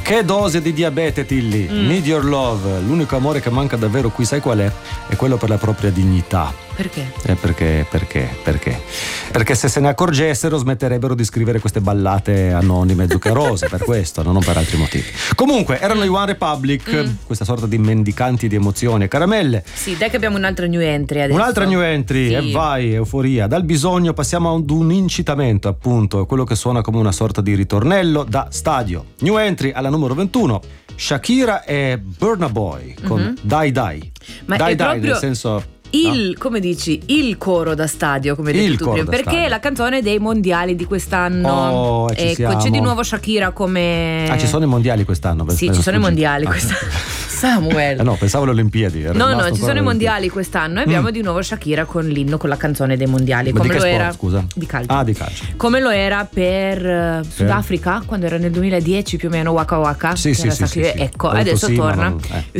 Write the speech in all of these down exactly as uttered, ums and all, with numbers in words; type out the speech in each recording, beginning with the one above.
Che dose di diabete, Tilly. mm. Need your love. L'unico amore che manca davvero qui, sai qual è? È quello per la propria dignità. Perché? Eh perché, perché, perché? Perché se se ne accorgessero smetterebbero di scrivere queste ballate anonime zuccherose, per questo, non per altri motivi. Comunque, erano i One Republic, mm. questa sorta di mendicanti di emozioni e caramelle. Sì, dai che abbiamo un'altra new entry adesso. Un'altra new entry, sì. E vai, euforia. Dal bisogno passiamo ad un incitamento, appunto, quello che suona come una sorta di ritornello da stadio. New entry alla numero ventuno. Shakira e Burna Boy con mm-hmm. Dai Dai. Ma Dai è Dai, proprio... nel senso... Il, no? come dici, il coro da stadio, come hai detto tu prima, perché stadio. È la canzone dei mondiali di quest'anno. Oh, ci ecco, siamo. C'è di nuovo Shakira come. Ah, ci sono i mondiali quest'anno? Sì, ci sono i mondiali ah. quest'anno. Samuel. Eh no, pensavo alle Olimpiadi. No, no, ci sono i mondiali quest'anno e abbiamo mm. di nuovo Shakira con l'inno, con la canzone dei mondiali. Ma come di che lo sport, era? Scusa? Di calcio. Ah, di calcio. Come lo era per uh, Sudafrica, quando era nel duemiladieci più o meno, Waka Waka. Sì, sì, sì, sì, sì. Ecco, Molto adesso sì, torna. Non... Eh.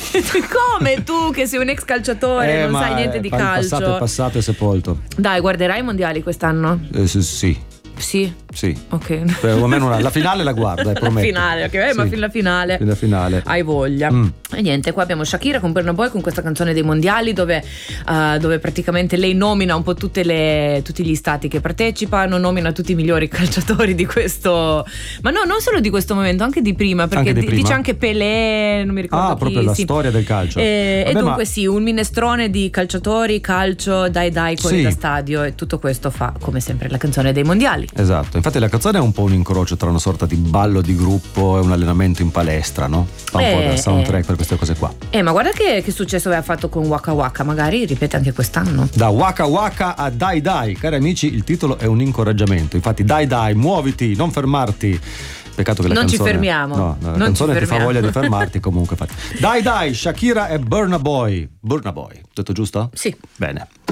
Come tu che sei un ex calciatore, eh, non sai niente di calcio. Il passato è passato e sepolto. Dai, guarderai i mondiali quest'anno? Eh, sì, sì. Sì? Sì. Ok. Per lo meno la finale la guarda, prometto. La finale, ok, eh, sì. Ma fino alla finale. Fino alla finale. Hai voglia. Mm. E niente, qua abbiamo Shakira con Burna Boy con questa canzone dei mondiali dove, uh, dove praticamente lei nomina un po' tutte le, tutti gli stati che partecipano, nomina tutti i migliori calciatori di questo. Ma no, non solo di questo momento, anche di prima, perché di d- prima? dice anche Pelé, non mi ricordo ah, chi. proprio la sì. storia del calcio. E, Vabbè, e dunque ma... sì, un minestrone di calciatori, calcio, dai dai, cori sì. da stadio, e tutto questo fa come sempre la canzone dei mondiali. Esatto, infatti la canzone è un po' un incrocio tra una sorta di ballo di gruppo e un allenamento in palestra, no? Fa un eh, po' da soundtrack eh. per queste cose qua. Eh, ma guarda che, che successo aveva fatto con Waka Waka, magari ripete anche quest'anno. Da Waka Waka a Dai Dai, cari amici, il titolo è un incoraggiamento. Infatti, dai dai, muoviti, non fermarti. Peccato che la non canzone, ci fermiamo. No, la non canzone ci ti fermiamo. fa voglia di fermarti comunque. Dai dai, Shakira e Burna Boy. Burna Boy, detto giusto? Sì. Bene.